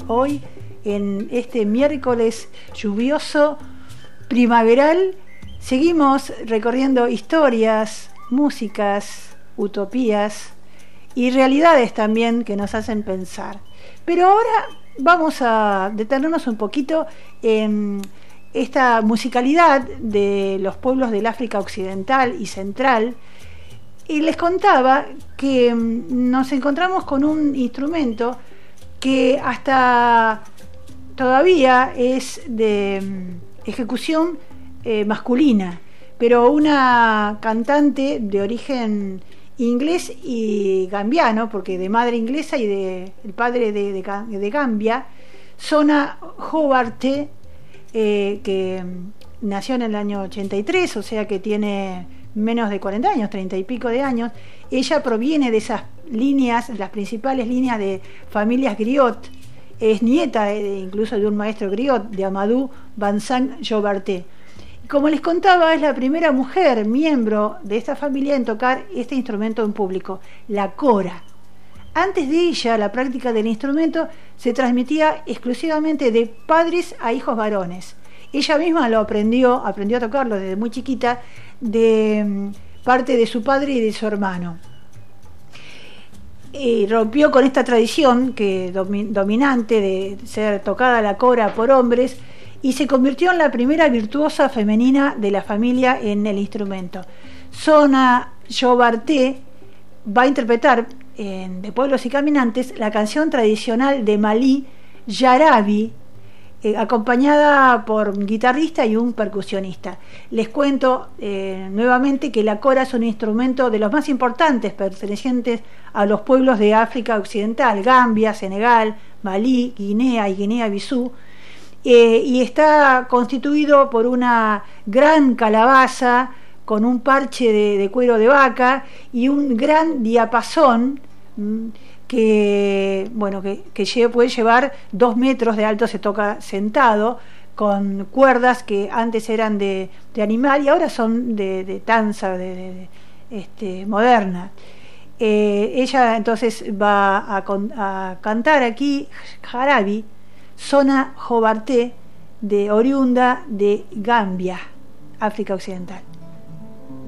hoy en este miércoles lluvioso, primaveral. Seguimos recorriendo historias, músicas, utopías y realidades también que nos hacen pensar. Pero ahora vamos a detenernos un poquito en esta musicalidad de los pueblos del África Occidental y Central. Y les contaba que nos encontramos con un instrumento que hasta todavía es de ejecución masculina, pero una cantante de origen inglés y gambiano, porque de madre inglesa y el padre de Gambia, Sona Jobarteh, que nació en el año 83, o sea que tiene menos de 40 años, 30 y pico de años. Ella proviene de esas líneas, las principales líneas de familias griot, es nieta incluso de un maestro griot, de Amadou Bansang Jobarteh. Como les contaba, es la primera mujer miembro de esta familia en tocar este instrumento en público, la kora. Antes de ella, la práctica del instrumento se transmitía exclusivamente de padres a hijos varones. Ella misma lo aprendió a tocarlo desde muy chiquita, de parte de su padre y de su hermano. Y rompió con esta tradición dominante de ser tocada la kora por hombres, y se convirtió en la primera virtuosa femenina de la familia en el instrumento. Sona Jobarteh va a interpretar de Pueblos y Caminantes la canción tradicional de Malí, Yarabi, acompañada por un guitarrista y un percusionista. Les cuento nuevamente que la kora es un instrumento de los más importantes pertenecientes a los pueblos de África Occidental, Gambia, Senegal, Malí, Guinea y Guinea-Bissau, y está constituido por una gran calabaza con un parche de cuero de vaca y un gran diapasón que puede llevar 2 metros de alto. Se toca sentado con cuerdas que antes eran de animal y ahora son de tanza moderna. Ella entonces va a cantar aquí Jarabi, Sona Jobarteh, oriunda de Gambia, África Occidental.